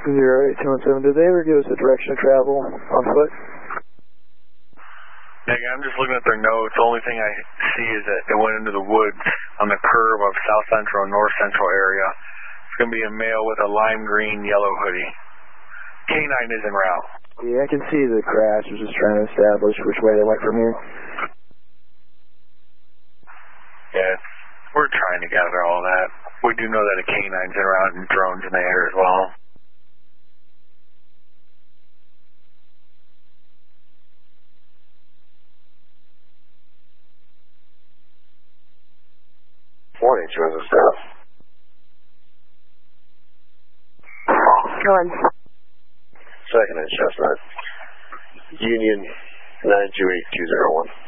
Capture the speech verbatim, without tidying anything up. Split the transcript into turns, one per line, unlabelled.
zero eight two one seven, did they ever give us a direction of travel on foot?
Yeah, I'm just looking at their notes. The only thing I see is that it went into the woods on the curve of South Central and North Central area. It's going to be a male with a lime green yellow hoodie. K nine is en route.
Yeah, I can see the crash. I was just trying to establish which way they went from here.
Yeah, we're trying to gather all that. We do know that a K nine's en route and drones in the air as well.
Morning, Joseph staff.
Go on.
Second and Chestnut. Union nine two eight two zero one.